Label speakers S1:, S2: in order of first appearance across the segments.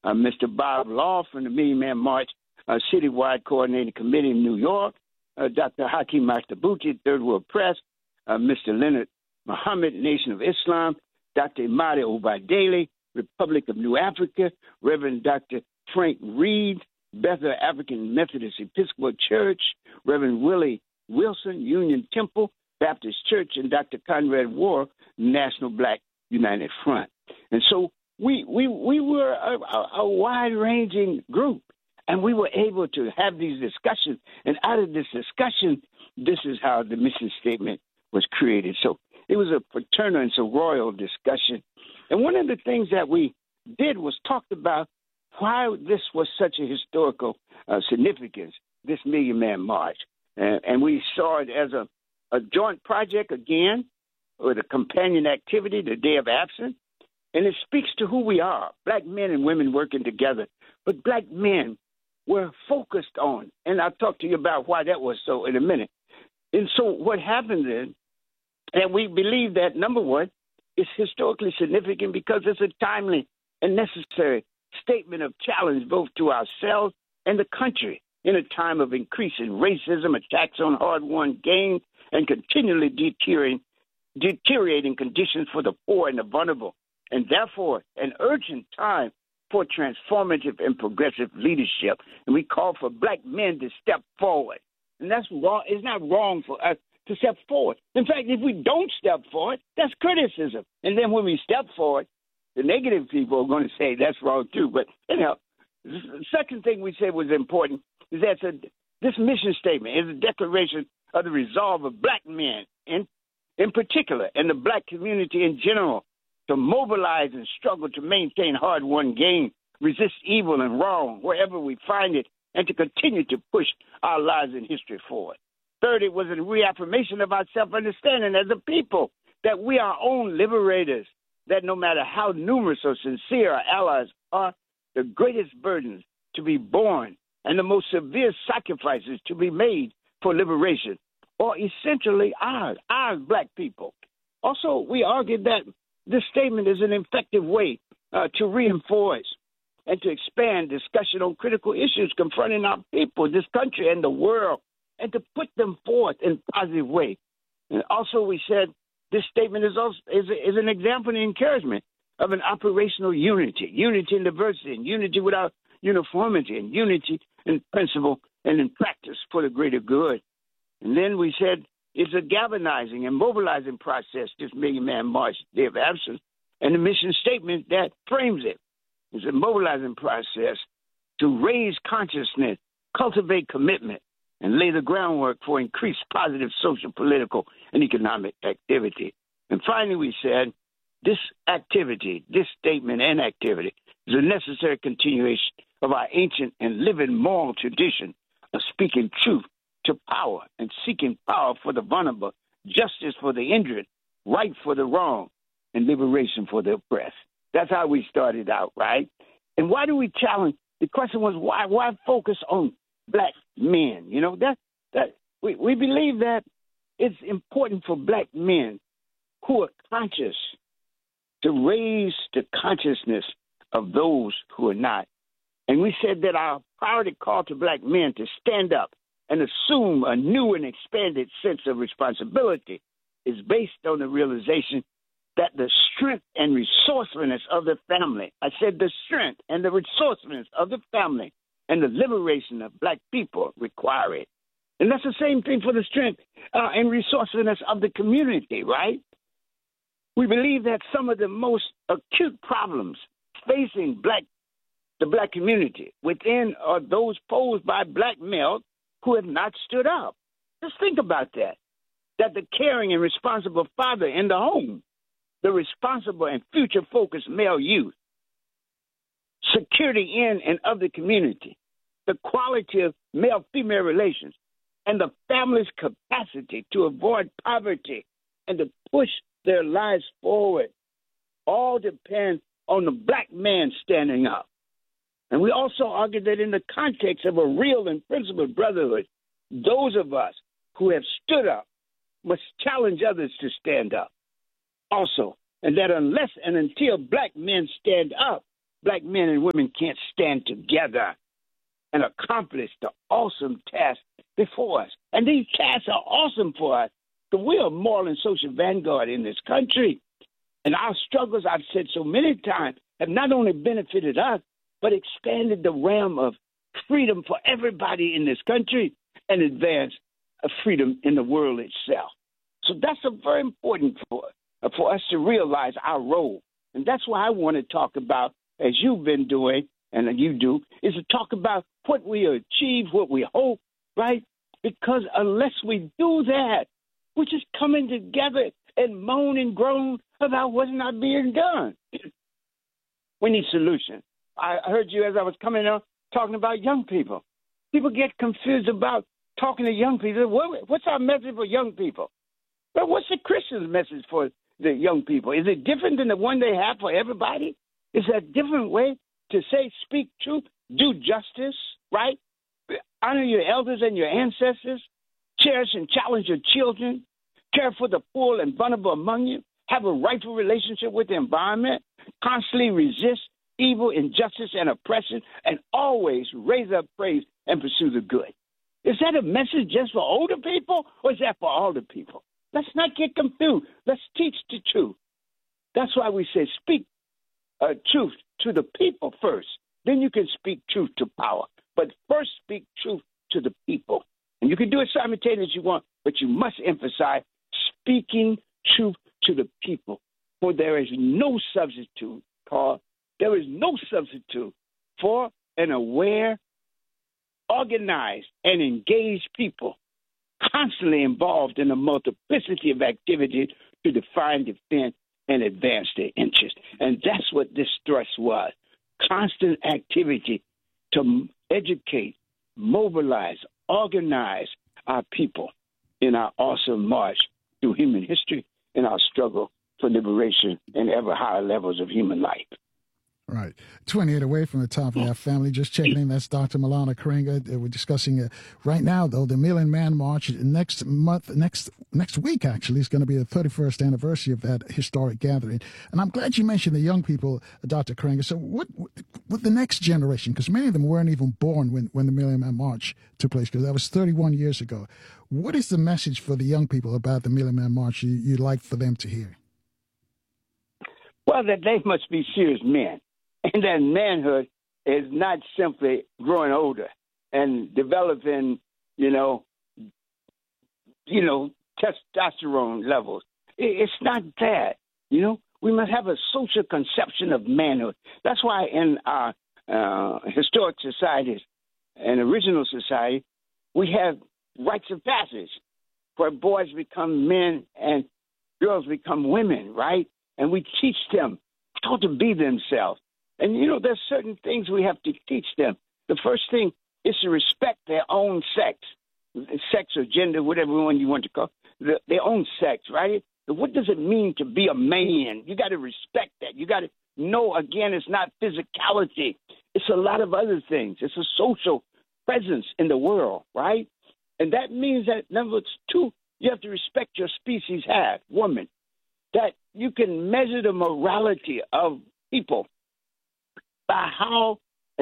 S1: Mr. Bob Law from the Million Man March Citywide Coordinating Committee in New York, Dr. Hakeem Mastabuti, Third World Press, Mr. Leonard Muhammad, Nation of Islam, Dr. Imadi Obadele, Republic of New Africa, Reverend Dr. Frank Reed, Bethel African Methodist Episcopal Church, Reverend Willie Wilson, Union Temple Baptist Church, and Dr. Conrad Ward, National Black United Front. And so we were a wide-ranging group, and we were able to have these discussions. And out of this discussion, this is how the mission statement was created. So it was a fraternal and royal discussion. And one of the things that we did was talked about why this was such a historical significance, this Million Man March. And we saw it as a joint project, again, with a companion activity, the Day of Absence. And it speaks to who we are, black men and women working together. But black men were focused on, and I'll talk to you about why that was so in a minute. And so what happened then, and we believe that, number one, it's historically significant because it's a timely and necessary statement of challenge both to ourselves and the country in a time of increasing racism, attacks on hard-won gains, and continually deteriorating conditions for the poor and the vulnerable, and therefore an urgent time for transformative and progressive leadership. And we call for black men to step forward. And that's wrong. It's not wrong for us to step forward. In fact, if we don't step forward, that's criticism. And then when we step forward, the negative people are going to say that's wrong too. But anyhow, the second thing we said was important is that this mission statement is a declaration of the resolve of black men in particular and the black community in general to mobilize and struggle to maintain hard-won gain, resist evil and wrong wherever we find it, and to continue to push our lives in history forward. Third, it was a reaffirmation of our self-understanding as a people, that we are our own liberators, that no matter how numerous or sincere our allies are, the greatest burdens to be borne and the most severe sacrifices to be made for liberation are essentially ours black people. Also, we argued that this statement is an effective way to reinforce and to expand discussion on critical issues confronting our people, this country, and the world, and to put them forth in a positive way. And also, we said this statement is an example and encouragement of an operational unity in diversity, and unity without uniformity, and unity in principle and in practice for the greater good. And then we said it's a galvanizing and mobilizing process, this Million Man March, Day of Absence, and the mission statement that frames it is a mobilizing process to raise consciousness, cultivate commitment, and lay the groundwork for increased positive social, political, and economic activity. And finally, we said this activity, this statement and activity is a necessary continuation of our ancient and living moral tradition of speaking truth to power and seeking power for the vulnerable, justice for the injured, right for the wrong, and liberation for the oppressed. That's how we started out, right? And why do we challenge? The question was why focus on black men? You know, that we believe that it's important for black men who are conscious to raise the consciousness of those who are not. And we said that our priority call to black men to stand up and assume a new and expanded sense of responsibility is based on the realization that the strength and resourcefulness of the family, I said the strength and the resourcefulness of the family and the liberation of black people require it. And that's the same thing for the strength and resourcefulness of the community, right? We believe that some of the most acute problems facing the black community within are those posed by black males who have not stood up. Just think about that. That the caring and responsible father in the home, the responsible and future-focused male youth, security in and of the community, the quality of male-female relations, and the family's capacity to avoid poverty and to push their lives forward all depend on the black man standing up. And we also argue that in the context of a real and principled brotherhood, those of us who have stood up must challenge others to stand up also, and that unless and until black men stand up, black men and women can't stand together and accomplish the awesome task before us. And these tasks are awesome for us because we are moral and social vanguard in this country. And our struggles, I've said so many times, have not only benefited us, but expanded the realm of freedom for everybody in this country and advanced freedom in the world itself. So that's a very important for us to realize our role. And that's why I want to talk about, as you've been doing, and you do, is to talk about what we achieve, what we hope, right? Because unless we do that, we're just coming together and moan and groan about what's not being done. We need solutions. I heard you as I was coming up talking about young people. People get confused about talking to young people. What's our message for young people? Well, what's the Christian's message for the young people? Is it different than the one they have for everybody? Is that a different way to say speak truth, do justice, right? Honor your elders and your ancestors, cherish and challenge your children, care for the poor and vulnerable among you, have a rightful relationship with the environment, constantly resist evil, injustice, and oppression, and always raise up praise and pursue the good. Is that a message just for older people, or is that for all the people? Let's not get confused. Let's teach the truth. That's why we say speak truth to the people first. Then you can speak truth to power. But first speak truth to the people. And you can do it simultaneously if you want, but you must emphasize speaking truth to the people. For there is no substitute, Carl. There is no substitute for an aware, organized, and engaged people constantly involved in a multiplicity of activities to define, defend, and advance their interests. And that's what this thrust was. Constant activity to educate, mobilize, organize our people in our awesome march through human history and our struggle for liberation and ever higher levels of human life.
S2: Right. 28 away from the top of our family. Just checking in. That's Dr. Maulana Karenga. We're discussing right now, though, the Million Man March next week, actually, is going to be the 31st anniversary of that historic gathering. And I'm glad you mentioned the young people, Dr. Karenga. So what with the next generation, because many of them weren't even born when the Million Man March took place, because that was 31 years ago. What is the message for the young people about the Million Man March you'd like for them to hear?
S1: Well, that they must be serious men. And that manhood is not simply growing older and developing, testosterone levels. It's not that, We must have a social conception of manhood. That's why in our historic societies and original society, we have rites of passage where boys become men and girls become women, right? And we teach them how to be themselves. And, there's certain things we have to teach them. The first thing is to respect their own sex or gender, whatever one you want to call it, their own sex, right? What does it mean to be a man? You got to respect that. You got to know, again, it's not physicality. It's a lot of other things. It's a social presence in the world, right? And that means that, number two, you have to respect your species have, woman, that you can measure the morality of people by how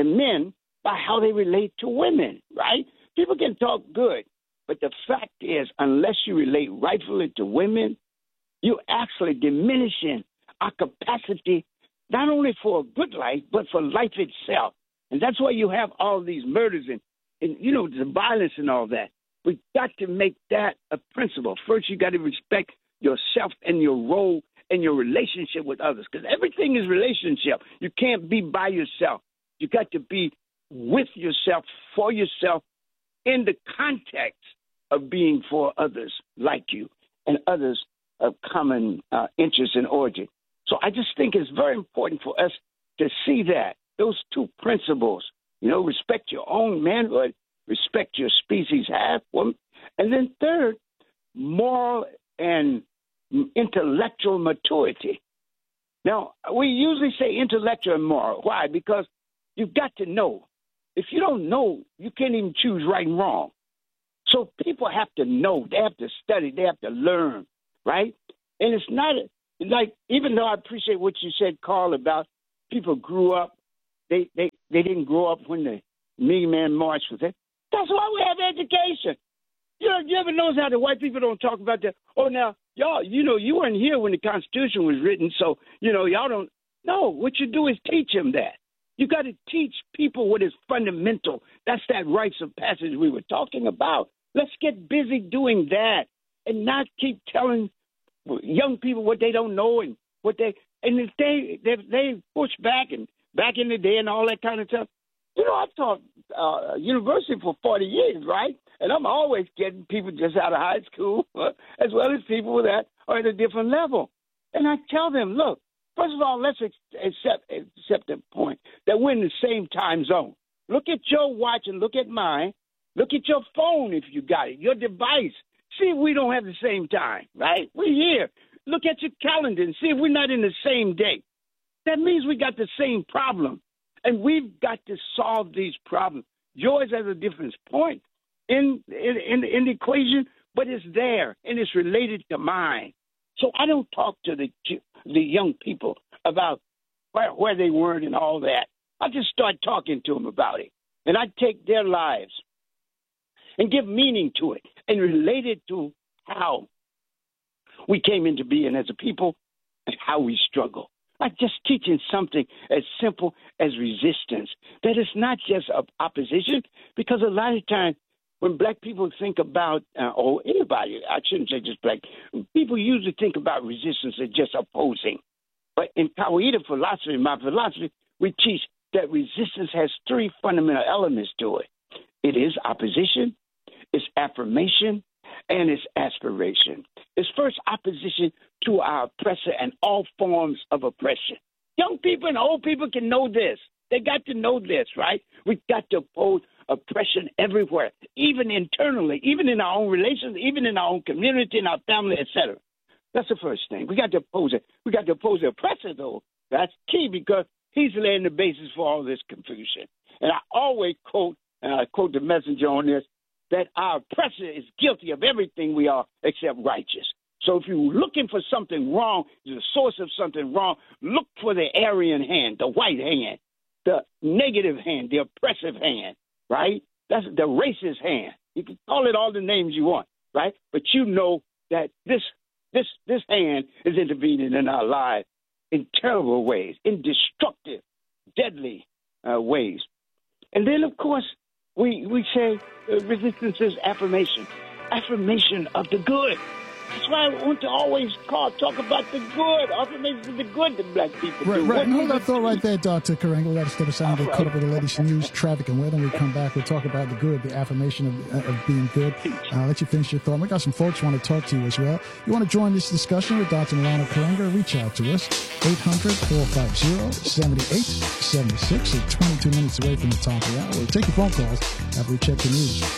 S1: they relate to women, right? People can talk good, but the fact is, unless you relate rightfully to women, you're actually diminishing our capacity not only for a good life, but for life itself. And that's why you have all these murders and the violence and all that. We've got to make that a principle. First, you got to respect yourself and your role and your relationship with others, because everything is relationship. You can't be by yourself. You got to be with yourself, for yourself, in the context of being for others like you and others of common interest and origin. So I just think it's very important for us to see that, those two principles, respect your own manhood, respect your species have, woman, and then third, moral and intellectual maturity. Now, we usually say intellectual and moral. Why? Because you've got to know. If you don't know, you can't even choose right and wrong. So people have to know. They have to study. They have to learn, right? And it's not like, even though I appreciate what you said, Carl, about people grew up they didn't grow up when the Million Man March was there. That's why we have education. You ever notice how the white people don't talk about that? Oh, now, y'all, you weren't here when the Constitution was written, so, y'all don't. No, what you do is teach them that. You got to teach people what is fundamental. That's that rites of passage we were talking about. Let's get busy doing that and not keep telling young people what they don't know and if they push back and back in the day and all that kind of stuff. I've taught university for 40 years, right? And I'm always getting people just out of high school as well as people that are at a different level. And I tell them, look, first of all, let's accept the point that we're in the same time zone. Look at your watch and look at mine. Look at your phone if you got it, your device. See if we don't have the same time, right? We're here. Look at your calendar and see if we're not in the same day. That means we got the same problem. And we've got to solve these problems. Yours has a different point in the equation, but it's there, and it's related to mine. So I don't talk to the young people about where they weren't and all that. I just start talking to them about it. And I take their lives and give meaning to it and relate it to how we came into being as a people and how we struggle. Like just teaching something as simple as resistance, that it's not just opposition, because a lot of times when black people think about, or anybody, I shouldn't say just black, people usually think about resistance as just opposing. But in Kawaida philosophy, my philosophy, we teach that resistance has three fundamental elements to it. It is opposition, it's affirmation, and it's aspiration. It's first opposition to our oppressor and all forms of oppression. Young people and old people can know this. They got to know this, right? We've got to oppose oppression everywhere, even internally, even in our own relations, even in our own community, in our family, etc. That's the first thing. We got to oppose it. We got to oppose the oppressor, though. That's key because he's laying the basis for all this confusion. And I always quote, and I quote the messenger on this, that our oppressor is guilty of everything we are except righteous. So if you're looking for something wrong, the source of something wrong, look for the Aryan hand, the white hand, the negative hand, the oppressive hand, right? That's the racist hand. You can call it all the names you want, right? But you know that this hand is intervening in our lives in terrible ways, in destructive, deadly ways. And then, of course, we say resistance is affirmation of the good. That's why I want to always talk about the good, affirmation of the good that black people do.
S2: Right. Hold that thought right there, Dr. Karenga. We got to step aside and get caught up with the latest news, traffic, and weather. When we come back, we'll talk about the good, the affirmation of being good. I'll let you finish your thought. We got some folks who want to talk to you as well. You want to join this discussion with Dr. Milano Karenga? Reach out to us, 800-450-7876. We're 22 minutes away from the top of the hour. We'll take your phone calls after we check the news.